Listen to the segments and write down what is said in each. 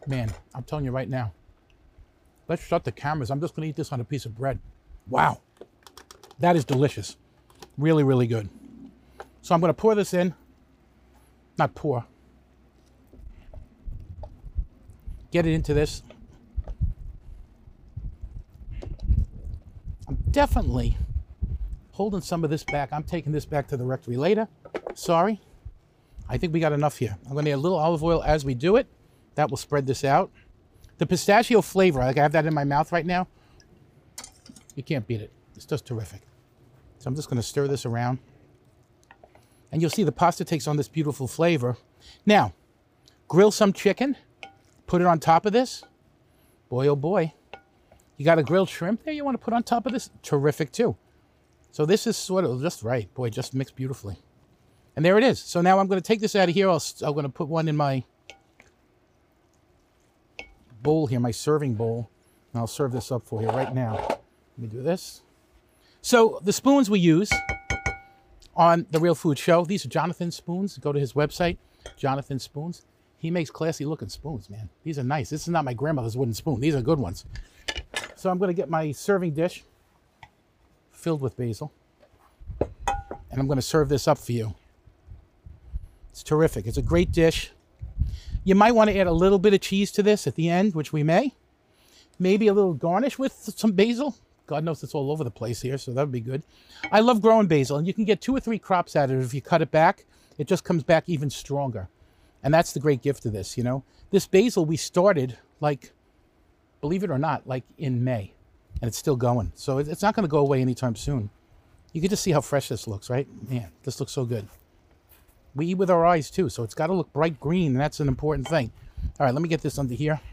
Man, I'm telling you right now. Let's shut the cameras. I'm just going to eat this on a piece of bread. Wow. That is delicious. Really, really good. So I'm going to pour this in. Not pour. Get it into this. I'm definitely holding some of this back. I'm taking this back to the rectory later. Sorry. I think we got enough here. I'm going to add a little olive oil as we do it. That will spread this out. The pistachio flavor, like I have that in my mouth right now. You can't beat it. It's just terrific. So I'm just going to stir this around. And you'll see the pasta takes on this beautiful flavor. Now, grill some chicken. Put it on top of this. Boy, oh boy. You got a grilled shrimp there you want to put on top of this? Terrific too. So this is sort of just right. Boy, just mixed beautifully. And there it is. So now I'm going to take this out of here. I'm going to put one in my bowl here, my serving bowl. And I'll serve this up for you right now. Let me do this. So the spoons we use on The Real Food Show, these are Jonathan spoons. Go to his website, Jonathan Spoons. He makes classy looking spoons, man. These are nice. This is not my grandmother's wooden spoon. These are good ones. So I'm going to get my serving dish filled with basil. And I'm going to serve this up for you. It's terrific. It's a great dish. You might want to add a little bit of cheese to this at the end, which we may. Maybe a little garnish with some basil. God knows it's all over the place here, so that would be good. I love growing basil, and you can get 2 or 3 crops out of it. If you cut it back, it just comes back even stronger. And that's the great gift of this, you know. This basil we started, like, believe it or not, like in May. And it's still going. So it's not going to go away anytime soon. You can just see how fresh this looks, right? Man, this looks so good. We eat with our eyes too, so it's got to look bright green, and that's an important thing. All right, let me get this under here.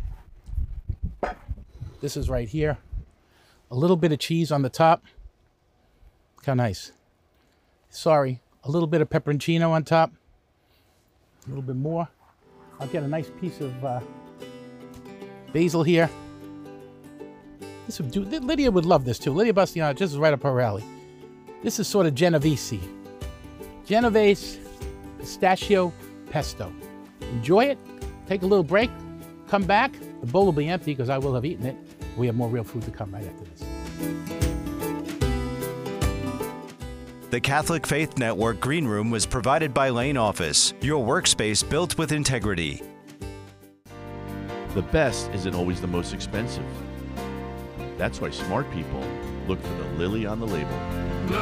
This is right here. A little bit of cheese on the top. Look how nice. Sorry, a little bit of pepperoncino on top. A little bit more. I'll get a nice piece of basil here. This would do. Lydia would love this too. Lydia Bastiano, this is right up her alley. This is sort of Genovese. Genovese pistachio pesto. Enjoy it. Take a little break. Come back. The bowl will be empty because I will have eaten it. We have more real food to come right after this. The Catholic Faith Network Green Room was provided by Lane Office, your workspace built with integrity. The best isn't always the most expensive. That's why smart people look for the lily on the label.